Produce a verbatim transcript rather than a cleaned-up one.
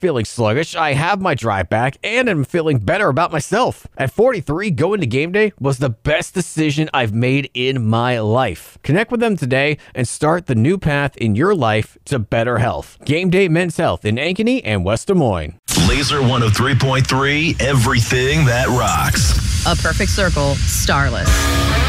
feeling sluggish, I have my drive back and I'm feeling better about myself. At forty-three, going to game day was the best decision I've made in my life. Connect with them today and start the new path in your life to better health. Game Day Men's Health in Ankeny and West Des Moines. Laser one oh three point three, everything that rocks. A perfect circle, starless.